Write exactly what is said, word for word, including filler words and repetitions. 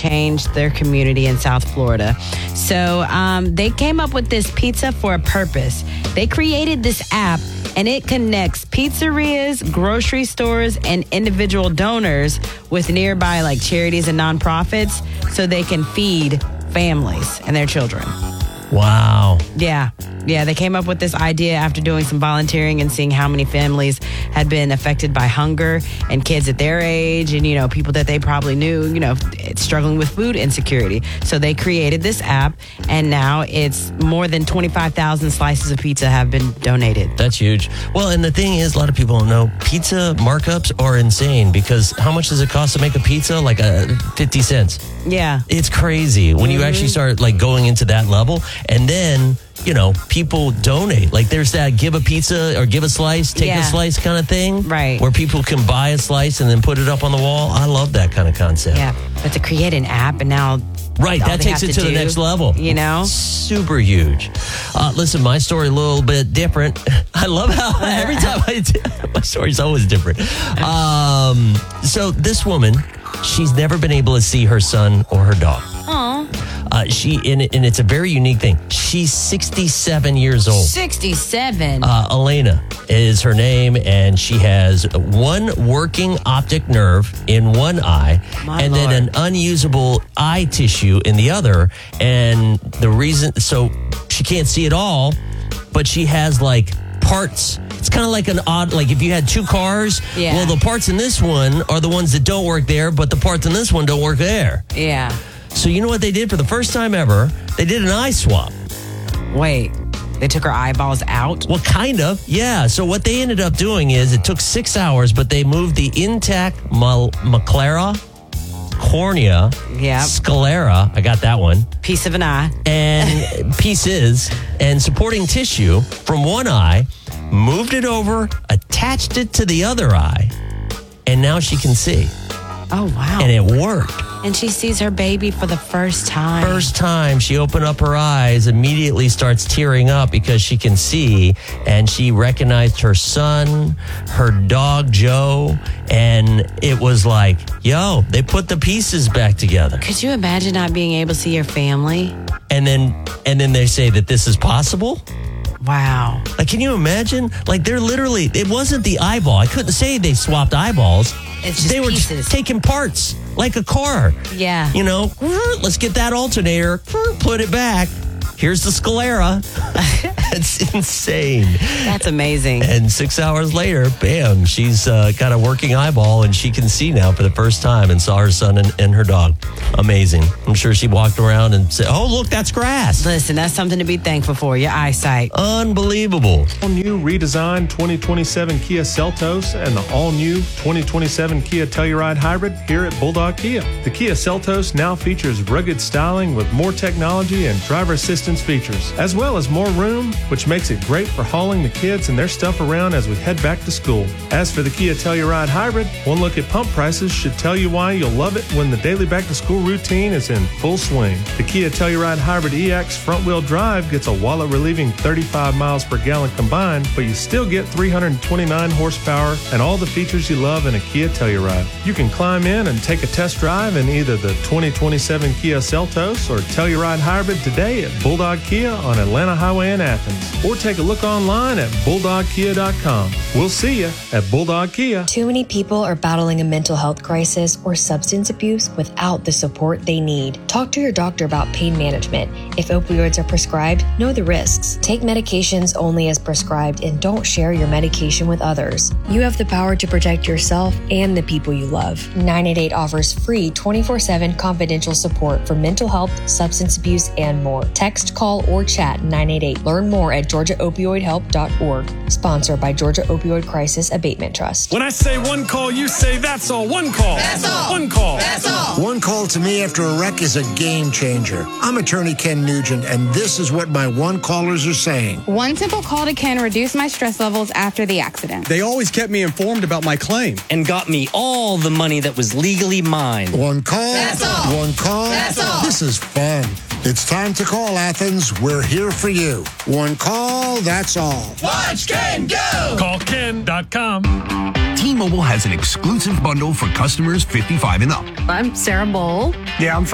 changed their community in South Florida. So um, they came up with this pizza for a purpose. They created this app, and it connects pizzerias, grocery stores, and individual donors with nearby like charities and nonprofits so they can feed families and their children. Wow. Yeah. Yeah, they came up with this idea after doing some volunteering and seeing how many families had been affected by hunger and kids at their age and, you know, people that they probably knew, you know, struggling with food insecurity. So they created this app, and now it's more than twenty-five thousand slices of pizza have been donated. That's huge. Well, and the thing is, a lot of people don't know, pizza markups are insane because how much does it cost to make a pizza? Like a fifty cents. Yeah. It's crazy when you actually start like going into that level. And then, you know, people donate. Like there's that give a pizza or give a slice, take Yeah. a slice kind of thing. Right. Where people can buy a slice and then put it up on the wall. I love that kind of concept. Yeah. But to create an app and now... Right, all that they takes have it to, to the do, next level. You know? Super huge. Uh, listen, my story a little bit different. I love how every time I do, my story's always different. Um, so this woman, she's never been able to see her son or her dog. Aw. Uh, she and, and it's a very unique thing. She's sixty-seven years old. sixty-seven. Uh, Elena is her name, and she has one working optic nerve in one eye, My and Lord. then an unusable eye tissue in the other. And the reason, so she can't see at all, but she has like parts. It's kind of like an odd, like if you had two cars, Yeah. well, the parts in this one are the ones that don't work there, but the parts in this one don't work there. Yeah. So you know what they did for the first time ever? They did an eye swap. Wait. They took her eyeballs out? Well, kind of, yeah. So what they ended up doing is it took six hours, but they moved the intact mal- macula, cornea, Yeah. sclera, I got that one, Piece of an eye. and pieces and supporting tissue from one eye, moved it over, attached it to the other eye, and now she can see. Oh, wow. And it worked. And she sees her baby for the first time. First time she opened up her eyes, immediately starts tearing up because she can see, and she recognized her son, her dog Joe, and it was like, yo, they put the pieces back together. Could you imagine not being able to see your family? And then and then they say that this is possible? Wow. Like, can you imagine? Like, they're literally, it wasn't the eyeball. I couldn't say they swapped eyeballs. It's just they were pieces. taking parts like a car. Yeah. You know, let's get that alternator, put it back. Here's the sclera. It's insane. That's amazing. And six hours later, bam, she's uh, got a working eyeball and she can see now for the first time and saw her son and, and her dog. Amazing. I'm sure she walked around and said, oh, look, that's grass. Listen, that's something to be thankful for, your eyesight. Unbelievable. All-new redesigned twenty twenty-seven Kia Seltos and the all-new twenty twenty-seven Kia Telluride Hybrid here at Bulldog Kia. The Kia Seltos now features rugged styling with more technology and driver assistance features, as well as more room, which makes it great for hauling the kids and their stuff around as we head back to school. As for the Kia Telluride Hybrid, one look at pump prices should tell you why you'll love it when the daily back-to-school routine is in full swing. The Kia Telluride Hybrid E X front-wheel drive gets a wallet-relieving thirty-five miles per gallon combined, but you still get three hundred twenty-nine horsepower and all the features you love in a Kia Telluride. You can climb in and take a test drive in either the twenty twenty-seven Kia Seltos or Telluride Hybrid today at Bulldog Kia on Atlanta Highway in Athens, or take a look online at bulldog kia dot com. We'll see you at Bulldog Kia. Too many people are battling a mental health crisis or substance abuse without the support they need. Talk to your doctor about pain management. If opioids are prescribed, know the risks. Take medications only as prescribed and don't share your medication with others. You have the power to protect yourself and the people you love. nine eight eight offers free twenty-four seven confidential support for mental health, substance abuse, and more. Text, call, or chat nine eight eight. Learn more at georgia opioid help dot org. Sponsored by Georgia Opioid Crisis Abatement Trust. When I say one call, you say that's all. One call. That's all. One call. That's all. One call to me after a wreck is a game changer. I'm attorney Ken Nugent, and this is what my one callers are saying. One simple call to Ken reduced my stress levels after the accident. They always kept me informed about my claim and got me all the money that was legally mine. One call. That's all. One call. That's all. This is fun. It's time to call, Athens. We're here for you. One call, that's all. Watch Ken go. Call ken dot com. T-Mobile has an exclusive bundle for customers fifty-five and up. I'm Sarah Bowl. Yeah, I'm